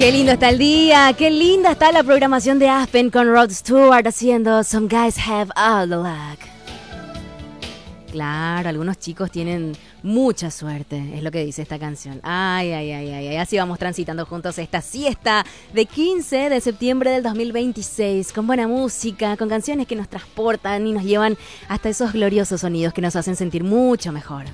Qué lindo está el día, qué linda está la programación de Aspen con Rod Stewart haciendo Some Guys Have All the Luck. Claro, algunos chicos tienen mucha suerte, es lo que dice esta canción. Ay, así vamos transitando juntos esta siesta de 15 de septiembre del 2026, con buena música, con canciones que nos transportan y nos llevan hasta esos gloriosos sonidos que nos hacen sentir mucho mejor.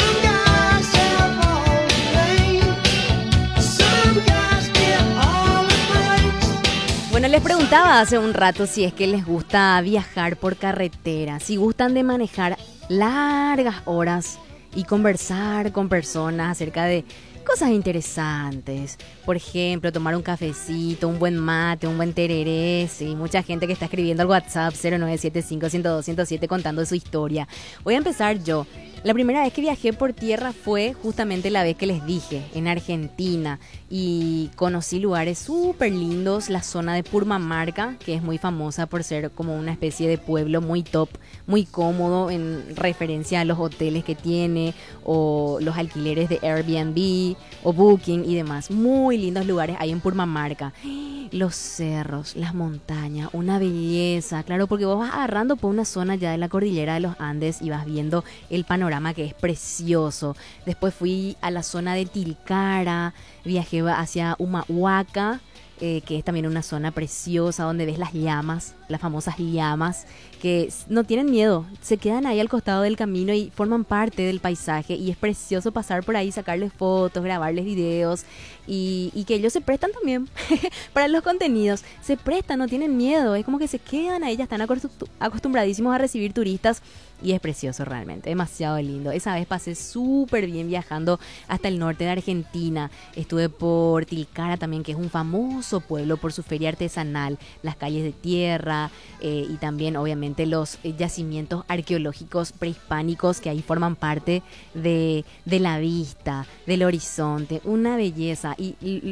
Bueno, les preguntaba hace un rato si es que les gusta viajar por carretera, si gustan de manejar largas horas y conversar con personas acerca de cosas interesantes. Por ejemplo, tomar un cafecito, un buen mate, un buen tereré. Sí, mucha gente que está escribiendo al WhatsApp 0975-102-107 contando su historia. Voy a empezar yo. La primera vez que viajé por tierra fue justamente la vez que les dije, en Argentina. Y conocí lugares súper lindos, la zona de Purmamarca, que es muy famosa por ser como una especie de pueblo muy top, muy cómodo en referencia a los hoteles que tiene o los alquileres de Airbnb o Booking y demás. Muy lindos lugares ahí en Purmamarca. Los cerros, las montañas, una belleza, claro, porque vos vas agarrando por una zona ya de la cordillera de los Andes y vas viendo el panorama que es precioso. Después fui a la zona de Tilcara, viajé hacia Humahuaca, que es también una zona preciosa donde ves las llamas, las famosas llamas, que no tienen miedo, se quedan ahí al costado del camino y forman parte del paisaje y es precioso pasar por ahí, sacarles fotos, grabarles videos y que ellos se prestan también para los contenidos, se prestan, no tienen miedo, es como que se quedan ahí, ya están acostumbradísimos a recibir turistas y es precioso realmente, demasiado lindo. Esa vez pasé súper bien viajando hasta el norte de Argentina, estuve por Tilcara también, que es un famoso pueblo por su feria artesanal, las calles de tierra y también obviamente los yacimientos arqueológicos prehispánicos que ahí forman parte de la vista, del horizonte, una belleza. Y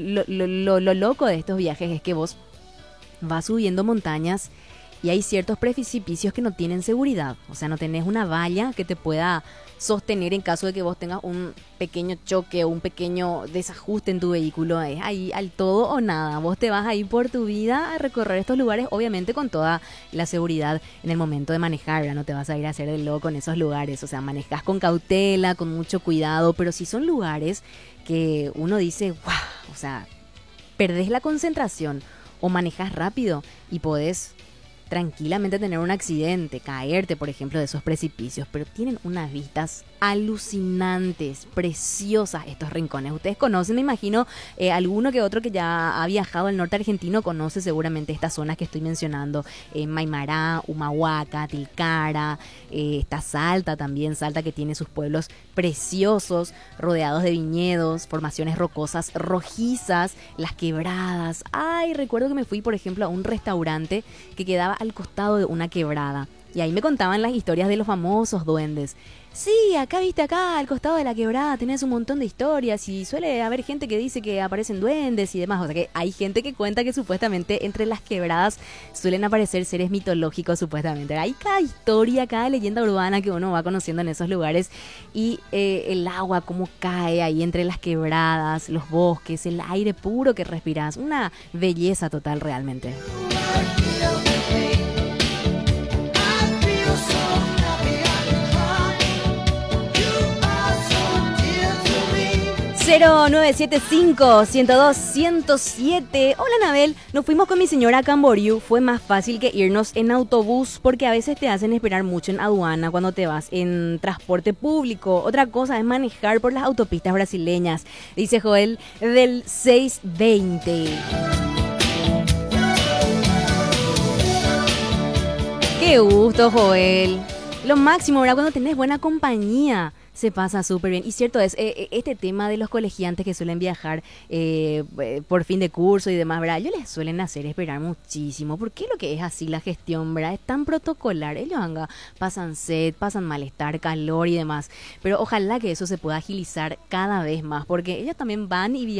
lo loco de estos viajes es que vos vas subiendo montañas y hay ciertos precipicios que no tienen seguridad, o sea, no tenés una valla que te pueda sostener en caso de que vos tengas un pequeño choque o un pequeño desajuste en tu vehículo. Es ahí al todo o nada, vos te vas ahí por tu vida a recorrer estos lugares, obviamente con toda la seguridad en el momento de manejar, ¿verdad? No te vas a ir a hacer el loco en esos lugares, o sea, manejas con cautela, con mucho cuidado, pero sí son lugares que uno dice, wow, o sea, perdés la concentración o manejas rápido y podés tranquilamente tener un accidente, caerte, por ejemplo, de esos precipicios, pero tienen unas vistas alucinantes, preciosas estos rincones. Ustedes conocen, me imagino, alguno que otro que ya ha viajado al norte argentino conoce seguramente estas zonas que estoy mencionando, Maimará, Humahuaca, Tilcara, está Salta también, Salta que tiene sus pueblos preciosos, rodeados de viñedos, formaciones rocosas rojizas, las quebradas. Ay, recuerdo que me fui, por ejemplo, a un restaurante que quedaba al costado de una quebrada y ahí me contaban las historias de los famosos duendes. Sí, acá viste, acá al costado de la quebrada tenés un montón de historias y suele haber gente que dice que aparecen duendes y demás, o sea que hay gente que cuenta que supuestamente entre las quebradas suelen aparecer seres mitológicos supuestamente. Hay cada historia, cada leyenda urbana que uno va conociendo en esos lugares y el agua cómo cae ahí entre las quebradas, los bosques, el aire puro que respirás, una belleza total realmente. 0975-102-107. Hola Anabel, nos fuimos con mi señora a Camboriú. Fue más fácil que irnos en autobús porque a veces te hacen esperar mucho en aduana cuando te vas en transporte público. Otra cosa es manejar por las autopistas brasileñas, dice Joel del 620. Qué gusto, Joel. Lo máximo, ¿verdad? Cuando tenés buena compañía. Se pasa súper bien. Y cierto es, este tema de los colegiantes que suelen viajar por fin de curso y demás, ¿verdad? Ellos les suelen hacer esperar muchísimo. ¿Por qué lo que es así la gestión, verdad? Es tan protocolar. Ellos pasan sed, pasan malestar, calor y demás. Pero ojalá que eso se pueda agilizar cada vez más, porque ellos también van y